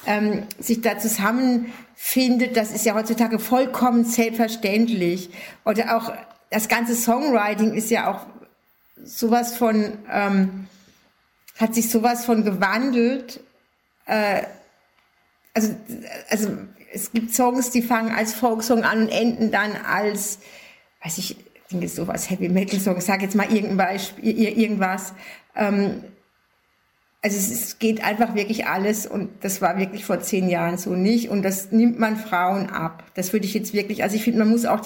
sich da zusammenfindet, das ist ja heutzutage vollkommen selbstverständlich. Oder auch das ganze Songwriting ist ja auch sowas von, hat sich sowas von gewandelt. Also es gibt Songs, die fangen als Folksong an und enden dann als, weiß ich denke sowas Heavy Metal Song, ich sage jetzt mal irgendwas. Also es geht einfach wirklich alles und das war wirklich vor 10 Jahren so nicht und das nimmt man Frauen ab. Das würde ich jetzt wirklich, also ich finde, man muss auch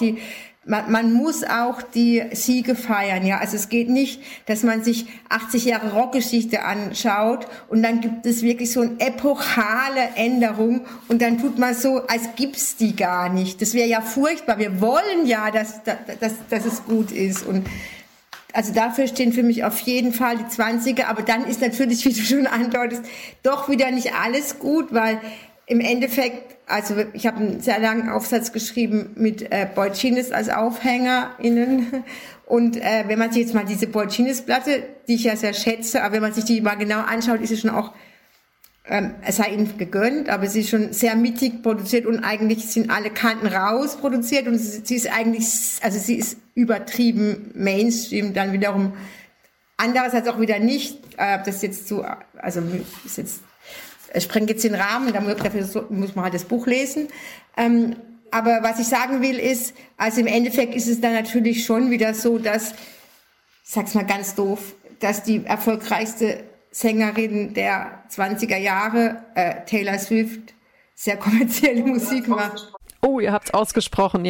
die Siege feiern, ja. Also es geht nicht, dass man sich 80 Jahre Rockgeschichte anschaut und dann gibt es wirklich so eine epochale Änderung und dann tut man so, als gibt's die gar nicht. Das wäre ja furchtbar. Wir wollen ja, dass es gut ist und also dafür stehen für mich auf jeden Fall die 20er, aber dann ist natürlich, wie du schon andeutest, doch wieder nicht alles gut, weil im Endeffekt, also ich habe einen sehr langen Aufsatz geschrieben mit Boy Genius als AufhängerInnen und wenn man sich jetzt mal diese Boy Genius Platte, die ich ja sehr schätze, aber wenn man sich die mal genau anschaut, ist sie schon auch, es sei ihnen gegönnt, aber sie ist schon sehr mittig produziert und eigentlich sind alle Kanten raus produziert und sie ist eigentlich, also sie ist übertrieben Mainstream, dann wiederum andererseits auch wieder nicht, das jetzt so, also ist jetzt, es sprengt jetzt den Rahmen, dafür muss man halt das Buch lesen, aber was ich sagen will ist, also im Endeffekt ist es dann natürlich schon wieder so, dass, ich sag's mal ganz doof, dass die erfolgreichste Sängerin der 20er Jahre, Taylor Swift, sehr kommerzielle Musik macht. Oh, ihr habt's ausgesprochen.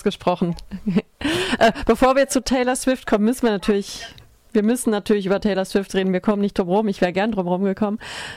Bevor wir zu Taylor Swift kommen, müssen wir natürlich über Taylor Swift reden. Wir kommen nicht drum rum. Ich wäre gern drum rumgekommen.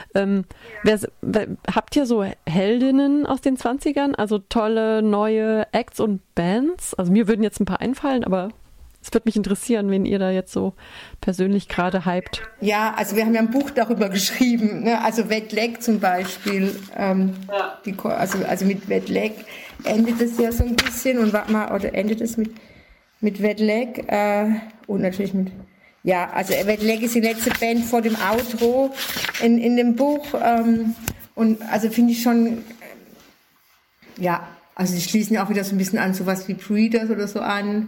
Habt ihr so Heldinnen aus den 20ern? Also tolle neue Acts und Bands? Also mir würden jetzt ein paar einfallen, aber es würde mich interessieren, wen ihr da jetzt so persönlich gerade hypt. Ja, also wir haben ja ein Buch darüber geschrieben, ne? Also Wet Leg zum Beispiel. Also mit Wet Leg endet es ja so ein bisschen oder endet es mit Wet Leg und natürlich mit, ja, also Wet Leg ist die letzte Band vor dem Outro in dem Buch und also finde ich schon, ja, also die schließen ja auch wieder so ein bisschen an sowas wie Breeders oder so an.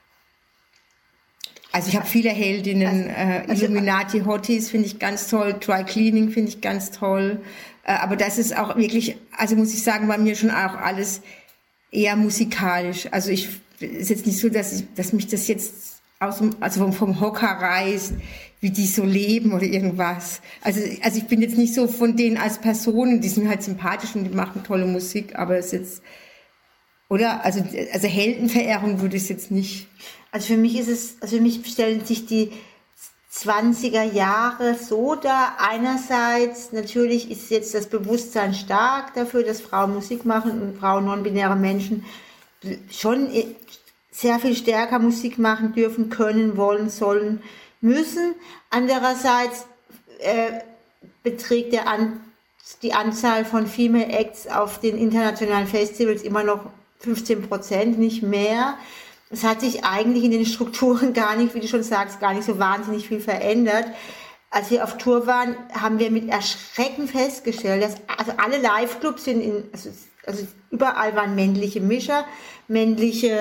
Also ich habe viele Heldinnen, Illuminati Hotties finde ich ganz toll, Dry Cleaning finde ich ganz toll, aber das ist auch wirklich, also muss ich sagen, bei mir schon auch alles eher musikalisch. Also ist jetzt nicht so, dass mich das jetzt vom Hocker reißt, wie die so leben oder irgendwas. Also ich bin jetzt nicht so von denen als Personen, die sind halt sympathisch und die machen tolle Musik, aber es ist jetzt, oder? Also Heldenverehrung würde ich jetzt nicht. Also für mich stellen sich die 20er Jahre so dar. Einerseits natürlich ist jetzt das Bewusstsein stark dafür, dass Frauen Musik machen und Frauen non-binäre Menschen schon sehr viel stärker Musik machen dürfen, können, wollen, sollen, müssen. Andererseits beträgt die Anzahl von Female Acts auf den internationalen Festivals immer noch 15%, nicht mehr. Es hat sich eigentlich in den Strukturen gar nicht, wie du schon sagst, gar nicht so wahnsinnig viel verändert. Als wir auf Tour waren, haben wir mit Erschrecken festgestellt, dass also alle Live-Clubs sind also überall waren männliche Mischer, männliche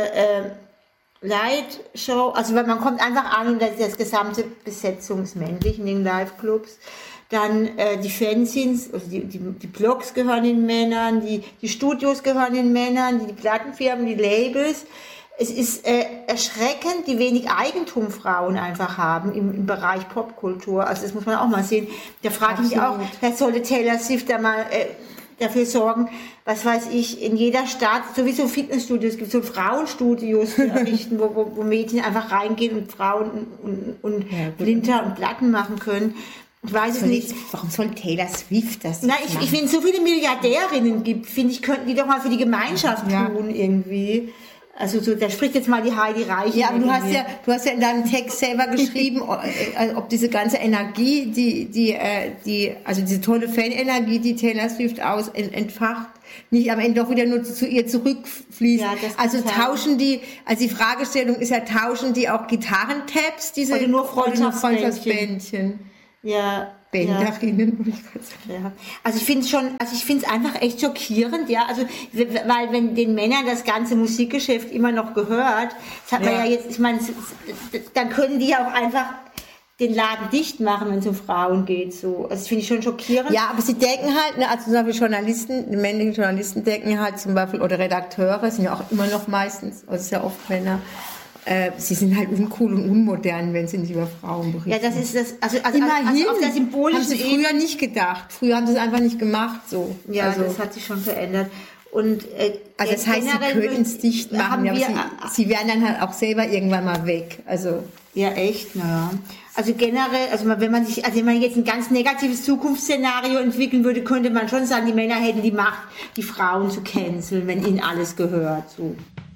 Lightshow, also man kommt einfach an und das gesamte Besetzung ist männlich in den Live-Clubs. Dann die Fanzines, also die Blogs gehören den Männern, die Studios gehören den Männern, die Plattenfirmen, die Labels. Es ist erschreckend, wie wenig Eigentum Frauen einfach haben im Bereich Popkultur. Also das muss man auch mal sehen. Da frage ich mich auch, vielleicht sollte Taylor Swift da mal dafür sorgen, was weiß ich, in jeder Stadt, sowieso Fitnessstudios gibt, so Frauenstudios errichten, wo Mädchen einfach reingehen und Frauen und Blinter und Platten machen können. Ich weiß es nicht. Warum soll Taylor Swift das machen? Wenn es so viele Milliardärinnen gibt, finde ich, könnten die doch mal für die Gemeinschaft tun irgendwie. Also so, da spricht jetzt mal die Heidi Reich. Ja, aber du hast ja in deinem Text selber geschrieben, ob diese ganze Energie, also diese tolle Fanenergie, die Taylor Swift entfacht, nicht am Ende doch wieder nur zu ihr zurückfließt. Ja, also tauschen die, also die Fragestellung ist ja, tauschen die auch Gitarrentabs, diese oder nur Freundschaftsbändchen? Ja. Bänderinnen, würde ich gerade sagen. Ja. Also ich finde es einfach echt schockierend, ja. Also, weil wenn den Männern das ganze Musikgeschäft immer noch gehört, das hat man ja jetzt, ich meine, dann können die ja auch einfach den Laden dicht machen, wenn es um Frauen geht, so. Also das finde ich schon schockierend. Ja, aber sie denken halt, ne, also zum Beispiel Journalisten, die männlichen Journalisten denken halt zum Beispiel, oder Redakteure, sind ja auch immer noch meistens, also sehr oft Männer, sie sind halt uncool und unmodern, wenn sie nicht über Frauen berichten. Ja, das ist das, also immerhin, auf der symbolischen haben sie früher nicht gedacht. Früher haben sie es einfach nicht gemacht, so. Ja, also, das hat sich schon verändert. Und, also das heißt, sie könnten es dicht machen, aber sie werden dann halt auch selber irgendwann mal weg, also. Ja, echt, naja. Also generell, also wenn man jetzt ein ganz negatives Zukunftsszenario entwickeln würde, könnte man schon sagen, die Männer hätten die Macht, die Frauen zu canceln, wenn ihnen alles gehört, so.